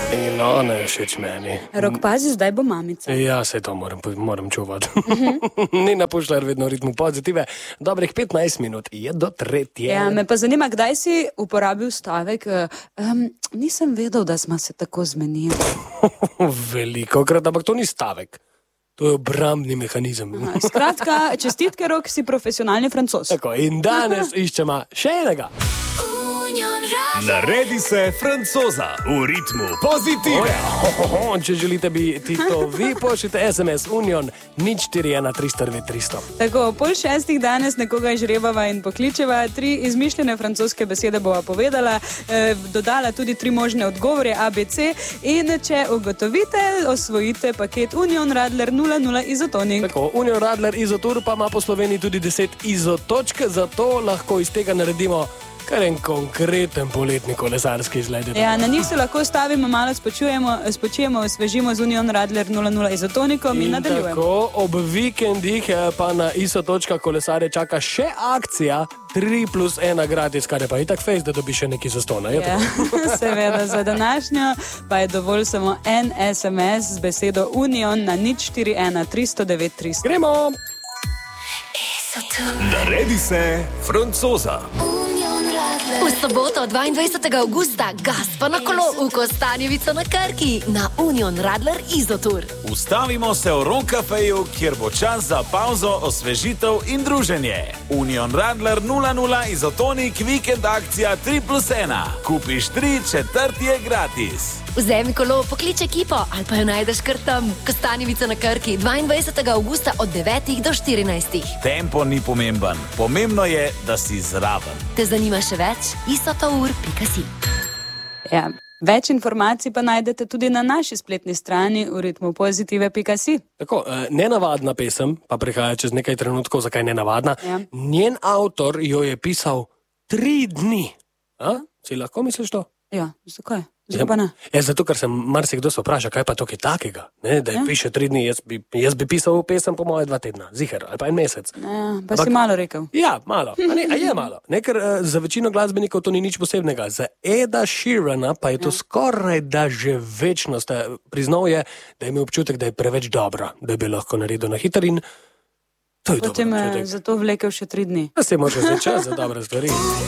In ona je všeč meni. Rok, pazi, zdaj bo mamica. Ja, se to moram čuvati. Nina Pušlar, vedno v ritmu pozitive. Dobrih 15 minut je do 3. Ja, me pa zanima, kdaj si uporabil stavek, nisem vedel, da smo se tako zmenili. Velikokrat, ampak to ni stavek. To je obrambni mehanizem. Skratka, čestitke, Rok, si profesionalni Francoz. Tako, in danes iščemo še enega. Naredi se Francoza v ritmu pozitive. Če želite biti to vi, pošljite SMS Union 04139300. Tako, 5:30 danes nekoga žrebava in pokličeva, 3 izmišljene francoske besede bova povedala, dodala tudi 3 možne odgovore ABC in če ugotovite, osvojite paket Union Radler 00 izotonik. Tako, Union Radler Izotur pa ima po Sloveniji tudi 10 izotočk, zato lahko iz tega naredimo kar en konkreten poletni kolesarski izgled. Ja, na njih se lahko stavimo, malo spočijemo, osvežimo z Union Radler 00 izotonikom in nadaljujemo. Tako, ob vikendih pa na isotočka kolesarje čaka še akcija 3+1 gratis, kar je pa itak fejs, da dobi še neki zaston. Ja, seveda, za današnjo pa je dovolj samo en SMS z besedo Union na 041309. Gremo! Naredi se Francoza. V soboto 22. avgusta gas pa na kolo v Kostanjevico na Krki na Union Radler Izotur. Ustavimo se v Ronkafeju, kjer bo čas za pauzo, osvežitev in druženje. Union Radler 00 izotonik, vikend akcija 3+1. Kupiš 3, četrti je gratis. Vzemi kolo, poklič ekipo ali pa jo najdeš kar tam. Kostanjevica na Krki 22. avgusta od 9 do 14. Tempo ni pomemben, pomembno je, da si zraven. Te zanima še več? isotour.si. Ja, več informacij pa najdete tudi na naši spletni strani v ritmu pozitive.si. Tako, nenavadna pesem, pa prihaja čez nekaj trenutkov, zakaj nenavadna. Ja. Njen avtor jo je pisal 3 dni. A? Si lahko misliš to? Ja, zakaj? Zakaj pa ne? Ja, zato, ker se marsikdo se vpraša, kaj pa to je takega, ne? Da piše 3 dni, jaz bi pisal pesem po moje 2 tedna, ziher, ali pa 1 mesec. Ja, pa si malo rekel. Ja, malo, a je malo. Ne, ker za večino glasbenikov to ni nič posebnega. Za Eda Sheerana pa je to skoraj da že večnost. Priznal je, da je imel občutek, da je preveč dobra, da bi lahko naredil na hiter in to je Potem dober je občutek. zato vlekel še 3 dni. Da se može vzeti čas za dobre stvari.